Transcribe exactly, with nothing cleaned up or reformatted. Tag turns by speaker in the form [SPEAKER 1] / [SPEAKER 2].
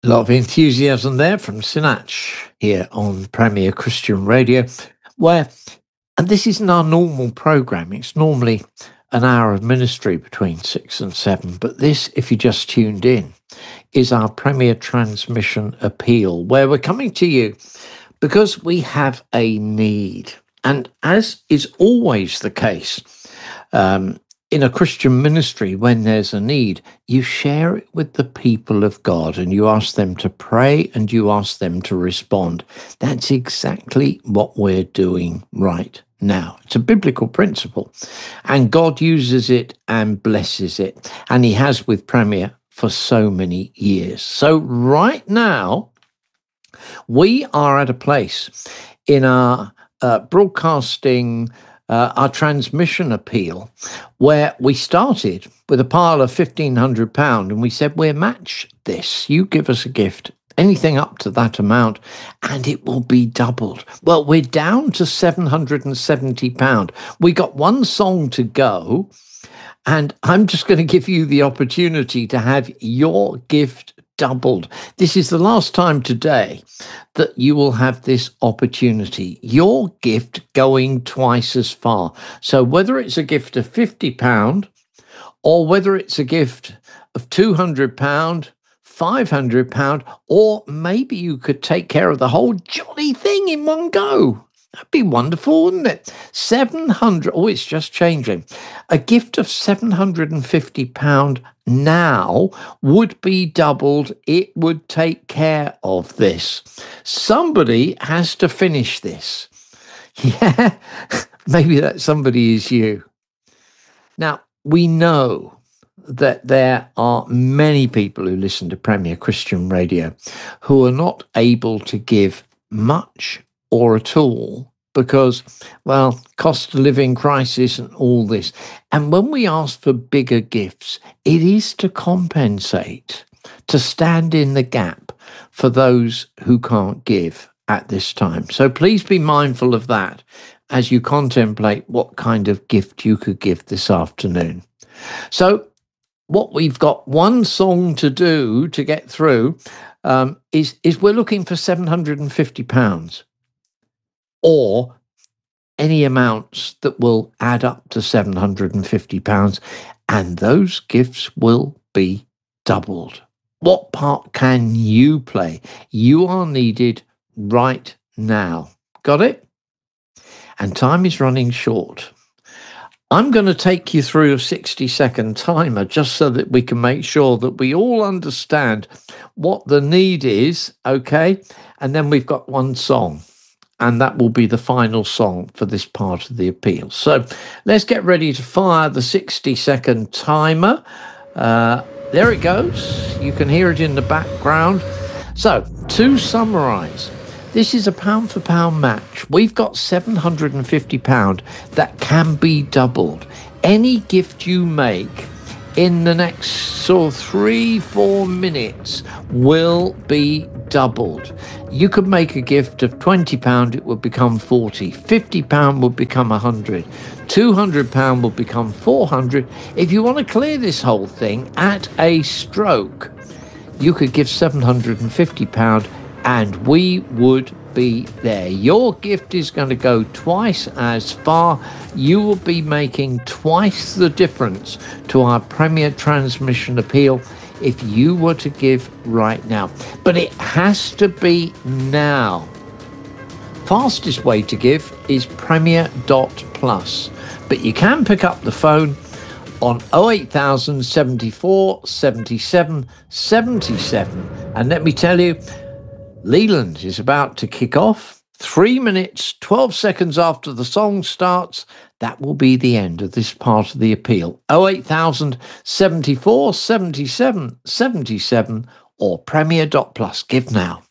[SPEAKER 1] A lot of enthusiasm there from Sinach here on Premier Christian Radio, where, and this isn't our normal program, it's normally an hour of ministry between six and seven, but this, if you just tuned in, is our Premier Transmission Appeal, where we're coming to you because we have a need. And as is always the case, um, in a Christian ministry, when there's a need, you share it with the people of God and you ask them to pray and you ask them to respond. That's exactly what we're doing right now. It's a biblical principle, and God uses it and blesses it, and he has with Premier for so many years. So right now, we are at a place in our uh, broadcasting Uh, our transmission appeal, where we started with a pile of fifteen hundred pounds and we said, we'll match this. You give us a gift, anything up to that amount, and it will be doubled. Well, we're down to seven hundred seventy pounds. We got one song to go, and I'm just going to give you the opportunity to have your gift doubled. This is the last time today that you will have this opportunity. Your gift going twice as far. So whether it's a gift of fifty pounds or whether it's a gift of two hundred pounds, five hundred pounds, or maybe you could take care of the whole jolly thing in one go. That'd be wonderful, wouldn't it? seven hundred, oh, it's just changing. A gift of seven hundred fifty pounds now would be doubled. It would take care of this. Somebody has to finish this. Yeah, maybe that somebody is you. Now, we know that there are many people who listen to Premier Christian Radio who are not able to give much or at all because, well, cost of living crisis and all this. And when we ask for bigger gifts, it is to compensate, to stand in the gap for those who can't give at this time. So please be mindful of that as you contemplate what kind of gift you could give this afternoon. So what we've got one song to do to get through um, is, is we're looking for seven hundred fifty pounds. Or any amounts that will add up to seven hundred fifty pounds, and those gifts will be doubled. What part can you play? You are needed right now. Got it? And time is running short. I'm going to take you through a sixty-second timer just so that we can make sure that we all understand what the need is, okay? And then we've got one song, and that will be the final song for this part of the appeal. So let's get ready to fire the sixty-second timer. Uh, there it goes. You can hear it in the background. So to summarise, this is a pound-for-pound match. We've got seven hundred fifty pounds that can be doubled. Any gift you make in the next sort of three, four minutes will be doubled. You could make a gift of twenty pounds, it would become forty. fifty pounds would become one hundred. two hundred pounds would become four hundred. If you want to clear this whole thing at a stroke, you could give seven hundred fifty pounds and we would be there. Your gift is going to go twice as far. You will be making twice the difference to our Premier Transmission Appeal if you were to give right now. But it has to be now. Fastest way to give is Premier dot plus. But you can pick up the phone on oh eight thousand seventy-four seventy-seven seventy-seven. And let me tell you, Leland is about to kick off. Three minutes, twelve seconds after the song starts, that will be the end of this part of the appeal. oh eight thousand seventy-four seventy-seven seventy-seven or Premier dot plus. Give now.